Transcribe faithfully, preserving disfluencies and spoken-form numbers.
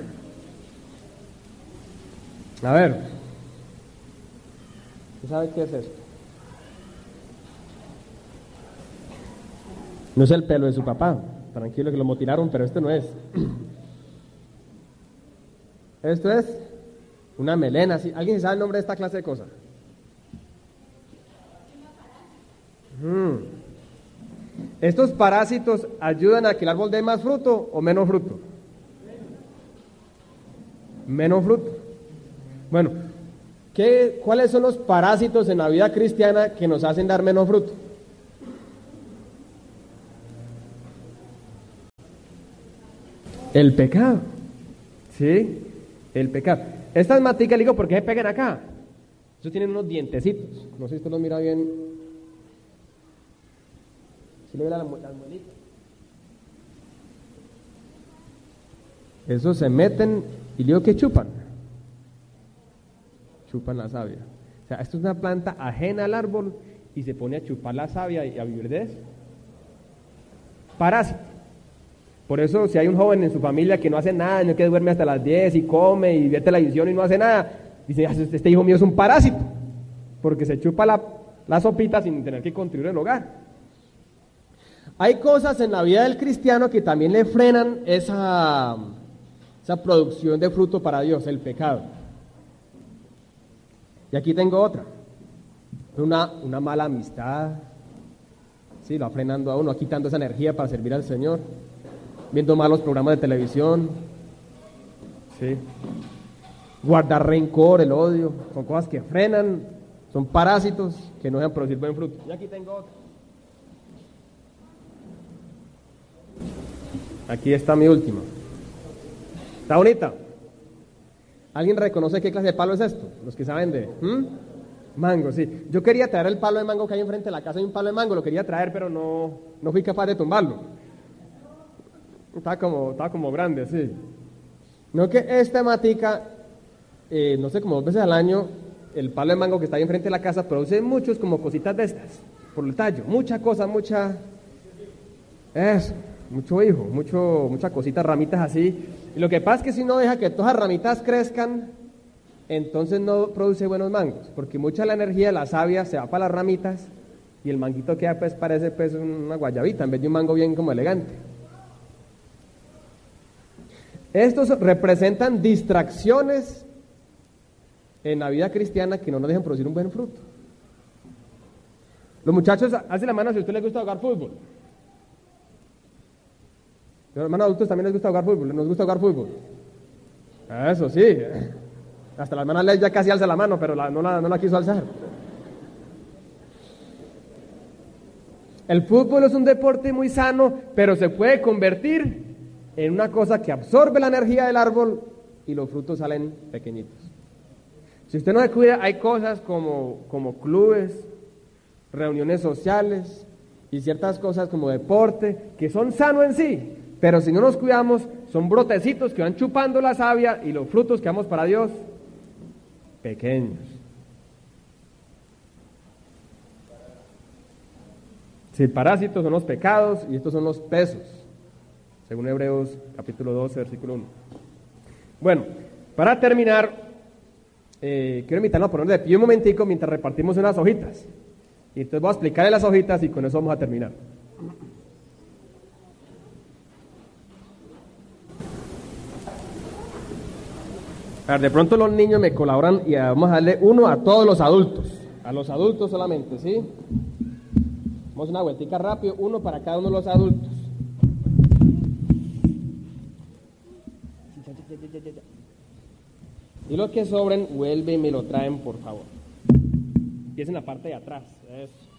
A ver, ¿usted sabe qué es esto? No es el pelo de su papá, tranquilo que lo mutilaron, pero esto no es. Esto es una melena. ¿Sí? ¿Alguien sabe el nombre de esta clase de cosas? Hmm. ¿Estos parásitos ayudan a que el árbol dé más fruto o menos fruto? Menos fruto. Bueno, ¿qué, ¿cuáles son los parásitos en la vida cristiana que nos hacen dar menos fruto? El pecado. ¿Sí? El pecado. Estas maticas, le digo, ¿por qué se pegan acá? Estos tienen unos dientecitos. No sé si usted los mira bien. ¿Sí le ve las, las muelitas? Esos se meten y digo que chupan. Chupan la savia. O sea, esto es una planta ajena al árbol y se pone a chupar la savia y a vivir de eso. Parásito. Por eso, si hay un joven en su familia que no hace nada, no que duerme hasta las diez y come y ve televisión y no hace nada, dice, este hijo mío es un parásito, porque se chupa la, la sopita sin tener que construir el hogar. Hay cosas en la vida del cristiano que también le frenan esa, esa producción de fruto para Dios, el pecado. Y aquí tengo otra, una, una mala amistad, sí, lo va frenando a uno, va quitando esa energía para servir al Señor. Viendo malos programas de televisión, ¿sí? Guardar rencor, el odio, son cosas que frenan, son parásitos que no dejan producir buen fruto. Y aquí tengo otra. Aquí está mi última. ¿Está bonita? ¿Alguien reconoce qué clase de palo es esto? Los que saben de... ¿hmm? Mango, sí. Yo quería traer el palo de mango que hay enfrente de la casa, hay un palo de mango, lo quería traer, pero no, no fui capaz de tumbarlo. Está como, está como grande, sí. No que esta matica, eh, no sé, como dos veces al año, el palo de mango que está ahí enfrente de la casa produce muchos como cositas de estas, por el tallo, mucha cosa, mucha, eso, mucho hijo, mucho, muchas cositas, ramitas así. Y lo que pasa es que si no deja que todas las ramitas crezcan, entonces no produce buenos mangos, porque mucha de la energía de la savia se va para las ramitas y el manguito queda, pues, parece pues una guayabita, en vez de un mango bien como elegante. Estos representan distracciones en la vida cristiana que no nos dejan producir un buen fruto. Los muchachos, hace la mano si a usted les gusta jugar fútbol. Los hermanos adultos también les gusta jugar fútbol, nos gusta jugar fútbol. Eso sí. Hasta la hermana Ley ya casi alza la mano, pero la, no, la, no la quiso alzar. El fútbol es un deporte muy sano, pero se puede convertir en una cosa que absorbe la energía del árbol y los frutos salen pequeñitos. Si usted no se cuida, hay cosas como, como clubes, reuniones sociales y ciertas cosas como deporte que son sanos en sí, pero si no nos cuidamos, son brotecitos que van chupando la savia y los frutos que damos para Dios, pequeños. Si el parásito son los pecados y estos son los pesos, según Hebreos capítulo doce, versículo uno. Bueno, para terminar, eh, quiero invitarnos a ponernos de pie un momentico mientras repartimos unas hojitas. Y entonces voy a explicarle las hojitas y con eso vamos a terminar. A ver, de pronto los niños me colaboran y vamos a darle uno a todos los adultos. A los adultos solamente, ¿sí? Vamos una vueltica rápido, uno para cada uno de los adultos. Y los que sobren, vuelven y me lo traen, por favor. Empiecen la parte de atrás. Eso.